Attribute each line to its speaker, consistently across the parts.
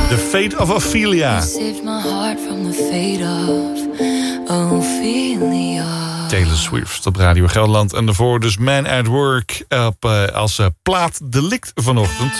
Speaker 1: The Fate of Ophelia.
Speaker 2: Saved my heart from the fate of Ophelia.
Speaker 1: Taylor Swift op Radio Gelderland. En daarvoor dus Man at Work als plaatdelict vanochtend.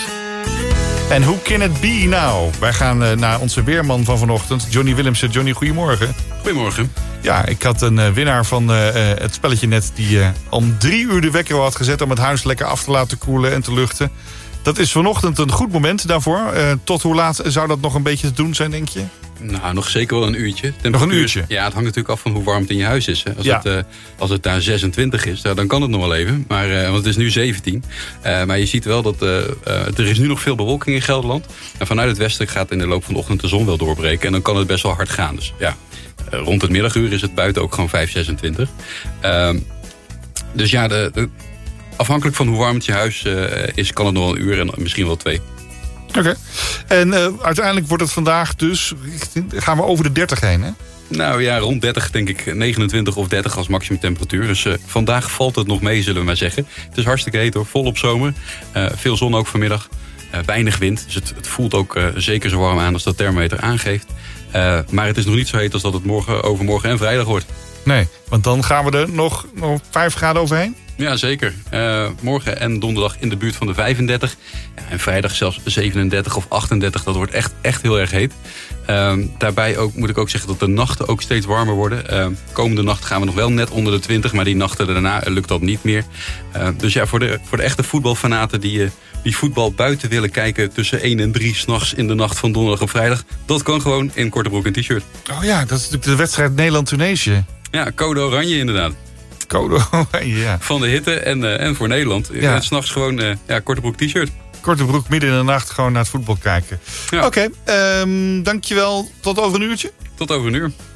Speaker 1: En hoe can it be now? Wij gaan naar onze weerman van vanochtend, Johnny Willemsen. Johnny, goedemorgen.
Speaker 3: Goedemorgen.
Speaker 1: Ja, ik had een winnaar van het spelletje net die om 3 uur de wekker al had gezet om het huis lekker af te laten koelen en te luchten. Dat is vanochtend een goed moment daarvoor. Tot hoe laat zou dat nog een beetje te doen zijn, denk je?
Speaker 3: Nou, nog zeker wel een uurtje.
Speaker 1: Nog een uurtje?
Speaker 3: Ja, het hangt natuurlijk af van hoe warm het in je huis is. Hè. Als het daar 26 is, dan kan het nog wel even. Maar, want het is nu 17. Maar je ziet wel dat er is nu nog veel bewolking in Gelderland. En vanuit het westen gaat in de loop van de ochtend de zon wel doorbreken. En dan kan het best wel hard gaan. Dus ja, rond het middaguur is het buiten ook gewoon 5, 26. Dus ja, afhankelijk van hoe warm het je huis is, kan het nog wel een uur en misschien wel 2.
Speaker 1: Oké. En uiteindelijk wordt het vandaag dus, gaan we over de 30 heen, hè?
Speaker 3: Nou ja, rond 30 denk ik, 29 of 30 als maximumtemperatuur. Dus vandaag valt het nog mee, zullen we maar zeggen. Het is hartstikke heet hoor, volop zomer. Veel zon ook vanmiddag. Weinig wind, dus het voelt ook zeker zo warm aan als dat thermometer aangeeft. Maar het is nog niet zo heet als dat het morgen, overmorgen en vrijdag wordt.
Speaker 1: Nee, want dan gaan we er nog 5 graden overheen?
Speaker 3: Ja, zeker. Morgen en donderdag in de buurt van de 35. Ja, en vrijdag zelfs 37 of 38. Dat wordt echt heel erg heet. Daarbij ook, moet ik ook zeggen dat de nachten ook steeds warmer worden. Komende nacht gaan we nog wel net onder de 20. Maar die nachten daarna lukt dat niet meer. Dus ja, voor de echte voetbalfanaten die voetbal buiten willen kijken tussen 1 en 3 s'nachts in de nacht van donderdag op vrijdag. Dat kan gewoon in korte broek en t-shirt.
Speaker 1: Oh ja, dat is natuurlijk de wedstrijd Nederland-Tunesië.
Speaker 3: Ja, code oranje inderdaad.
Speaker 1: Code oranje, ja.
Speaker 3: Van de hitte en voor Nederland. Ja. 's Nachts gewoon korte broek t-shirt.
Speaker 1: Korte broek, midden in de nacht gewoon naar het voetbal kijken.
Speaker 3: Ja.
Speaker 1: Oké, dankjewel. Tot over een uurtje.
Speaker 3: Tot over een uur.